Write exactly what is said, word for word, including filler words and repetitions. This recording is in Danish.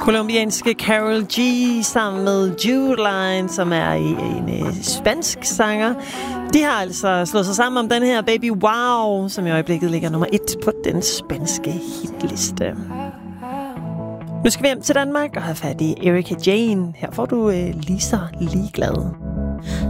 Colombianske Karol G sammen med Jude Line, som er en, en spansk sanger. De har altså slået sig sammen om den her Baby Wow, som i øjeblikket ligger nummer et på den spanske hitliste. Nu skal vi hjem til Danmark og have fat i Erika Jane. Her får du øh, lige så ligeglad.